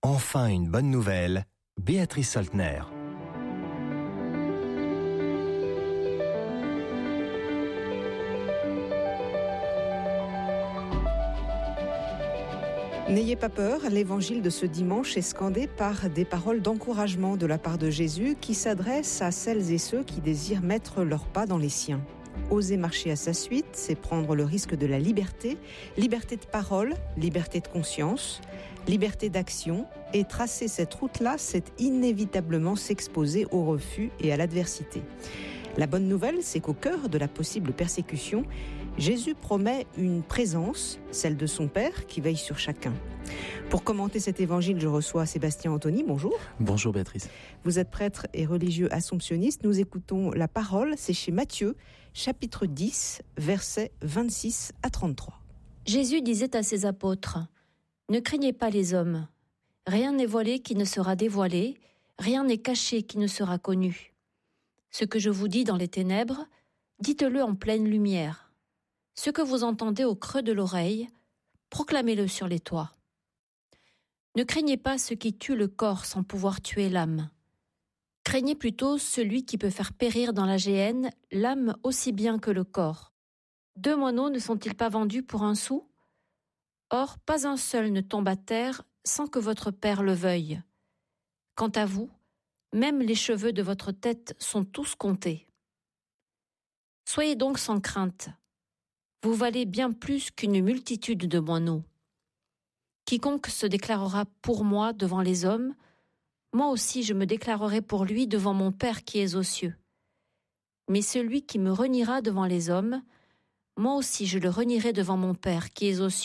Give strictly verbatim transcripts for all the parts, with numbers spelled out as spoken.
Enfin une bonne nouvelle, Béatrice Soltner. N'ayez pas peur, l'évangile de ce dimanche est scandé par des paroles d'encouragement de la part de Jésus qui s'adressent à celles et ceux qui désirent mettre leurs pas dans les siens. Oser marcher à sa suite, c'est prendre le risque de la liberté, liberté de parole, liberté de conscience, liberté d'action, et tracer cette route-là, c'est inévitablement s'exposer au refus et à l'adversité. La bonne nouvelle, c'est qu'au cœur de la possible persécution, Jésus promet une présence, celle de son Père, qui veille sur chacun. Pour commenter cet évangile, je reçois Sébastien Anthony. Bonjour. Bonjour Béatrice. Vous êtes prêtre et religieux assomptionniste. Nous écoutons la parole, c'est chez Matthieu, chapitre dix, versets vingt-six à trente-trois. Jésus disait à ses apôtres : « Ne craignez pas les hommes. Rien n'est voilé qui ne sera dévoilé, rien n'est caché qui ne sera connu. Ce que je vous dis dans les ténèbres, dites-le en pleine lumière. Ce que vous entendez au creux de l'oreille, proclamez-le sur les toits. Ne craignez pas ce qui tue le corps sans pouvoir tuer l'âme. Craignez plutôt celui qui peut faire périr dans la géhenne l'âme aussi bien que le corps. Deux moineaux ne sont-ils pas vendus pour un sou ? Or, pas un seul ne tombe à terre sans que votre Père le veuille. Quant à vous, même les cheveux de votre tête sont tous comptés. Soyez donc sans crainte. Vous valez bien plus qu'une multitude de moineaux. Quiconque se déclarera pour moi devant les hommes, moi aussi je me déclarerai pour lui devant mon Père qui est aux cieux. Mais celui qui me reniera devant les hommes, moi aussi je le renierai devant mon Père qui est aux cieux. »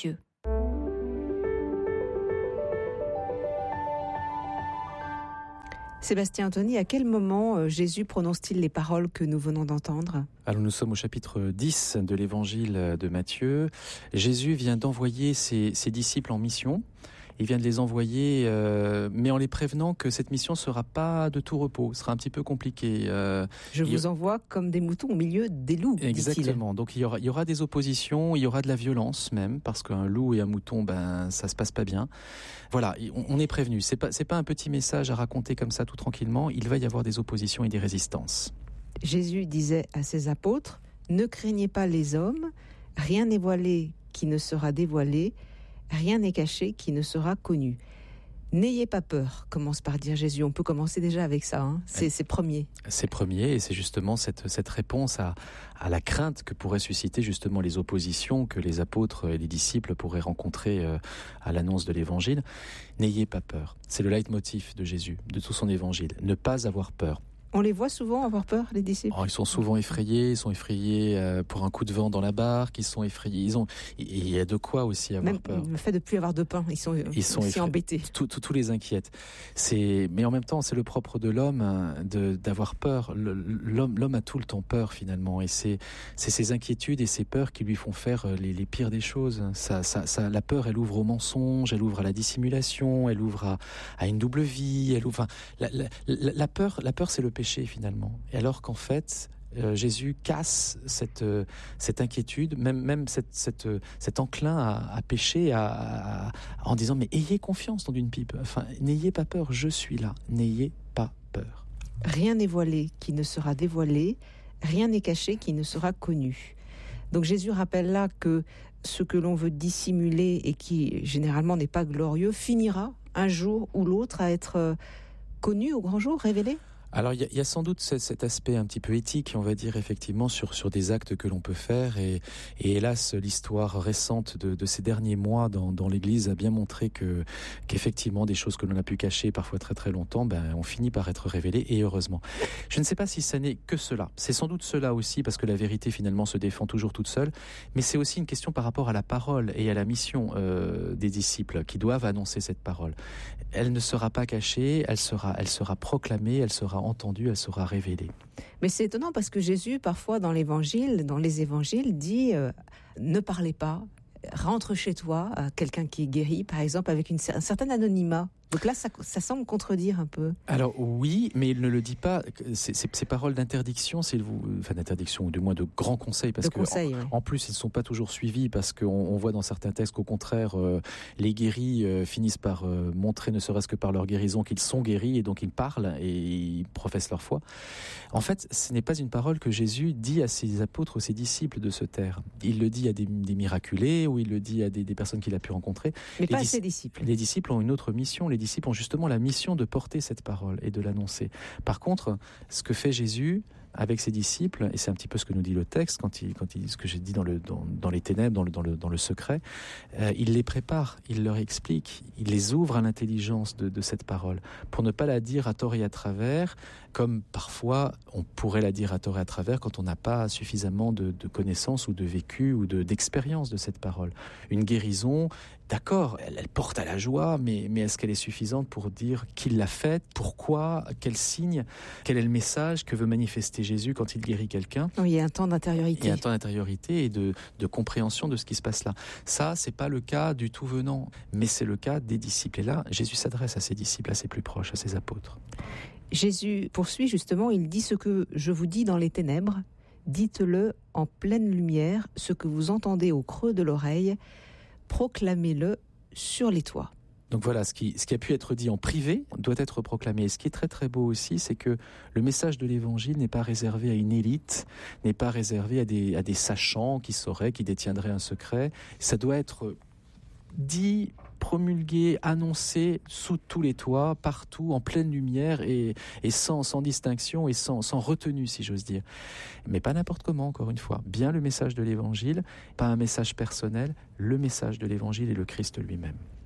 Sébastien Anthony, à quel moment Jésus prononce-t-il les paroles que nous venons d'entendre ? Alors nous sommes au chapitre dix de l'évangile de Matthieu. Jésus vient d'envoyer ses, ses disciples en mission. Il vient de les envoyer, euh, mais en les prévenant que cette mission ne sera pas de tout repos, sera un petit peu compliquée. Euh, Je vous il... envoie comme des moutons au milieu des loups, Exactement. dit-il. Donc il y aura, il y aura des oppositions, il y aura de la violence même, parce qu'un loup et un mouton, ben ça se passe pas bien. Voilà, on, on est prévenu. C'est pas, c'est pas un petit message à raconter comme ça tout tranquillement. Il va y avoir des oppositions et des résistances. Jésus disait à ses apôtres : ne craignez pas les hommes, rien n'est voilé qui ne sera dévoilé. Rien n'est caché qui ne sera connu. N'ayez pas peur, commence par dire Jésus. On peut commencer déjà avec ça, hein. c'est, c'est premier. C'est premier, et c'est justement cette, cette réponse à, à la crainte que pourraient susciter justement les oppositions que les apôtres et les disciples pourraient rencontrer euh, à l'annonce de l'évangile. N'ayez pas peur. C'est le leitmotiv de Jésus, de tout son évangile. Ne pas avoir peur. On les voit souvent avoir peur, les disciples. Oh, ils sont souvent effrayés, ils sont effrayés euh, pour un coup de vent dans la barque, ils sont effrayés. Ils ont, il y a de quoi aussi avoir Même peur. Le fait de ne plus avoir de pain, ils sont, ils sont aussi effra... embêtés. Tout, tout, tout les inquiète. C'est, mais en même temps, c'est le propre de l'homme hein, de d'avoir peur. Le, l'homme, l'homme a tout le temps peur finalement, et c'est, c'est ces inquiétudes et ces peurs qui lui font faire les, les pires des choses. Ça, ça, ça, la peur, elle ouvre au mensonge, elle ouvre à la dissimulation, elle ouvre à, à une double vie. Elle ouvre. Enfin, la, la, la, la peur, la peur, c'est le péché finalement. Et alors qu'en fait, euh, Jésus casse cette euh, cette inquiétude, même même cette cette euh, cet enclin à, à pécher, à, à, en disant mais ayez confiance dans une pipe. Enfin, n'ayez pas peur, je suis là. N'ayez pas peur. Rien n'est voilé qui ne sera dévoilé, rien n'est caché qui ne sera connu. Donc Jésus rappelle là que ce que l'on veut dissimuler et qui généralement n'est pas glorieux finira un jour ou l'autre à être connu au grand jour, révélé. Alors il y, y a sans doute cet aspect un petit peu éthique, on va dire effectivement sur sur des actes que l'on peut faire et, et hélas l'histoire récente de, de ces derniers mois dans, dans l'Église a bien montré que qu'effectivement des choses que l'on a pu cacher parfois très très longtemps, ben on finit par être révélées et heureusement. Je ne sais pas si ça n'est que cela. C'est sans doute cela aussi parce que la vérité finalement se défend toujours toute seule, mais c'est aussi une question par rapport à la parole et à la mission euh, des disciples qui doivent annoncer cette parole. Elle ne sera pas cachée, elle sera elle sera proclamée, elle sera entendue, elle sera révélée. Mais c'est étonnant parce que Jésus, parfois dans l'évangile, dans les évangiles, dit euh, ne parlez pas, rentre chez toi, à quelqu'un qui est guéri, par exemple, avec une, un certain anonymat. Donc là, ça, ça semble contredire un peu. Alors oui, mais il ne le dit pas. Ces, ces, ces paroles d'interdiction, c'est enfin d'interdiction ou du moins de grands conseils, parce de que conseil, en, oui. en plus ils ne sont pas toujours suivis, parce qu'on on voit dans certains textes qu'au contraire, euh, les guéris euh, finissent par euh, montrer, ne serait-ce que par leur guérison, qu'ils sont guéris et donc ils parlent et ils professent leur foi. En fait, ce n'est pas une parole que Jésus dit à ses apôtres, aux ses disciples de se taire. Il le dit à des, des miraculés ou il le dit à des, des personnes qu'il a pu rencontrer. Mais les pas dis- à ses disciples. Les disciples ont une autre mission. Les disciples ont justement la mission de porter cette parole et de l'annoncer. Par contre, ce que fait Jésus avec ses disciples, et c'est un petit peu ce que nous dit le texte quand il, quand il ce que j'ai dit dans, le, dans, dans les ténèbres, dans le, dans le, dans le secret, euh, il les prépare, il leur explique, il les ouvre à l'intelligence de, de cette parole, pour ne pas la dire à tort et à travers, comme parfois on pourrait la dire à tort et à travers quand on n'a pas suffisamment de, de connaissances ou de vécu ou de, d'expérience de cette parole. Une guérison, d'accord, elle, elle porte à la joie, mais, mais est-ce qu'elle est suffisante pour dire qui l'a faite, pourquoi, quel signe, quel est le message que veut manifester Jésus quand il guérit quelqu'un? Oui, il y a un temps d'intériorité. Il y a un temps d'intériorité et de, de compréhension de ce qui se passe là. Ça, c'est pas le cas du tout venant, mais c'est le cas des disciples. Et là, Jésus s'adresse à ses disciples, à ses plus proches, à ses apôtres. Jésus poursuit justement, il dit ce que je vous dis dans les ténèbres, dites-le en pleine lumière, ce que vous entendez au creux de l'oreille, proclamez-le sur les toits. Donc voilà, ce qui, ce qui a pu être dit en privé doit être proclamé. Et ce qui est très très beau aussi, c'est que le message de l'Évangile n'est pas réservé à une élite, n'est pas réservé à des, à des sachants qui sauraient, qui détiendraient un secret. Ça doit être dit, promulgué, annoncé sous tous les toits, partout, en pleine lumière et, et sans, sans distinction et sans, sans retenue, si j'ose dire. Mais pas n'importe comment, encore une fois. Bien le message de l'Évangile, pas un message personnel, le message de l'Évangile et le Christ lui-même.